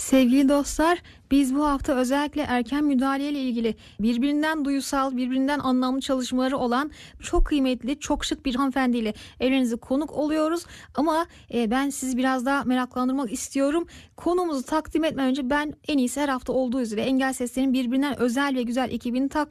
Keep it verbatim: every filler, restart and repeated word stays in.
Sevgili dostlar, biz bu hafta özellikle erken müdahale ile ilgili birbirinden duygusal, birbirinden anlamlı çalışmaları olan çok kıymetli, çok şık bir hanımefendiyle evlerinize konuk oluyoruz. Ama e, ben sizi biraz daha meraklandırmak istiyorum. Konumuzu takdim etmeden önce ben en iyisi her hafta olduğu üzere Engel Sesler'in birbirinden özel ve güzel ekibini takdim